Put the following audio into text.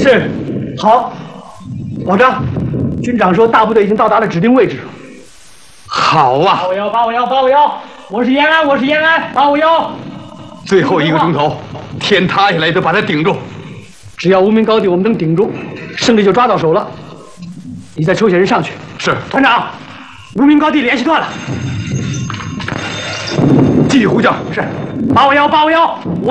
是，好，保障。军长说大部队已经到达了指定位置。 好啊 851，我是延安，851。 最后1个钟头，天塌下来都把它顶住。 只要无名高地我们能顶住，胜利就抓到手了。你再抽些人上去。 是， 团长，无名高地联系断了。 继续呼叫。 是，851，我。